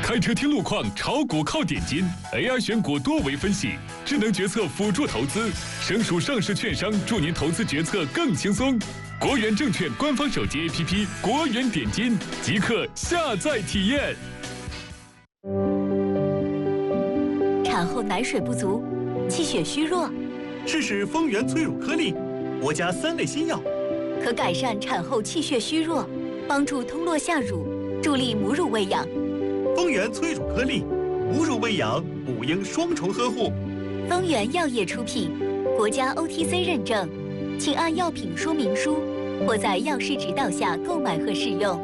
开车听路况，炒股靠点金 ，AI 选股多维分析，智能决策辅助投资，省属上市券商助您投资决策更轻松。国元证券官方手机 APP 国元点金，即刻下载体验。 产后奶水不足，气血虚弱， 试试丰源催乳颗粒，我家3类新药， 可改善产后气血虚弱，帮助通络下乳，助力母乳喂养。 丰源催乳颗粒，母乳喂养，母婴双重呵护。 丰源药业出品，国家 OTC 认证，请按药品说明书或在药师指导下购买和使用。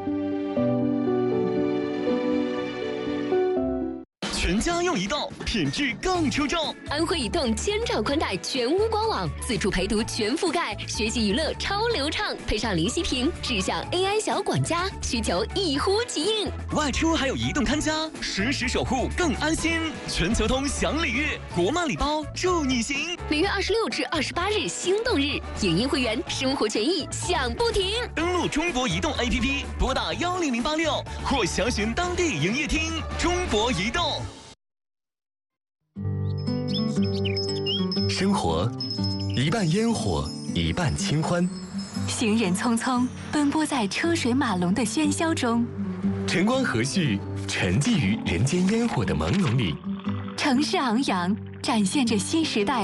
全家用移动，品质更出众。 安徽移动千兆宽带全屋官网，自助陪读全覆盖，学习娱乐超流畅，配上林息屏智享 AI 小管家，需求一呼即应。 外出还有移动看家，实时守护更安心。全球通享礼遇，国漫礼包助你行。 6月26至28日心动日，影音会员生活权益享不停。 登录中国移动 APP， 拨打10086或详询当地营业厅。中国移动。 生活一半烟火，一半清欢。 行人匆匆奔波在车水马龙的喧嚣中， 晨光和煦，沉寂于人间烟火的朦胧里。 城市昂扬，展现着新时代